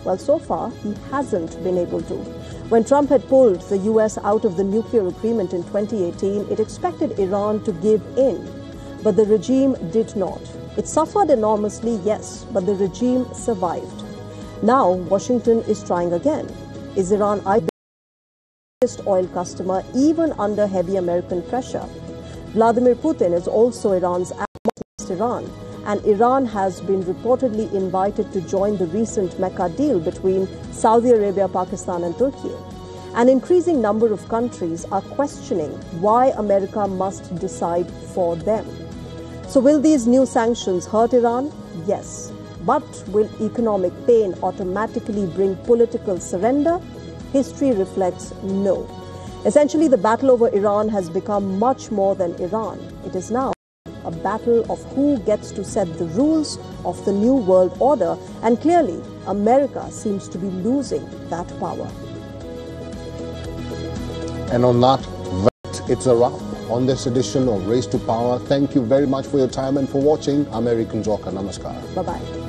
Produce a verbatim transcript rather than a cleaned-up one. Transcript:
Well, so far, he hasn't been able to. When Trump had pulled the U S out of the nuclear agreement in twenty eighteen, it expected Iran to give in, but the regime did not. It suffered enormously, yes, but the regime survived. Now, Washington is trying again. Is Iran our biggest oil customer, even under heavy American pressure? Vladimir Putin is also Iran's against Iran, and Iran has been reportedly invited to join the recent Mecca deal between Saudi Arabia, Pakistan and Turkey. An increasing number of countries are questioning why America must decide for them. So will these new sanctions hurt Iran? Yes. But will economic pain automatically bring political surrender? History reflects no. Essentially, the battle over Iran has become much more than Iran. It is now a battle of who gets to set the rules of the new world order, and clearly, America seems to be losing that power. And on that, it's a wrap on this edition of Race to Power. Thank you very much for your time and for watching. I'm Eric Njoka. Namaskar. Bye-bye.